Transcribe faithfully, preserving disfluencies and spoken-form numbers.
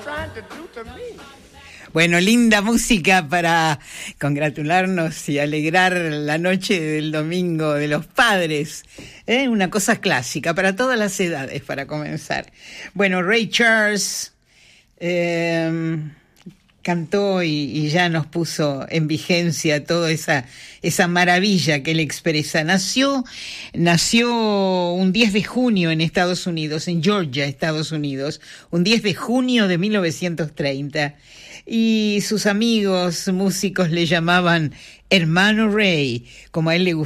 trying to do to me? Bueno, linda música para congratularnos y alegrar la noche del domingo de los padres. ¿Eh? Una cosa clásica para todas las edades, para comenzar. Bueno, Ray Charles eh, cantó y, y ya nos puso en vigencia toda esa, esa maravilla que él expresa. Nació, nació un diez de junio en Estados Unidos, en Georgia, Estados Unidos, un diez de junio de mil novecientos treinta. Y sus amigos músicos le llamaban Hermano Ray, como a él le gustaba.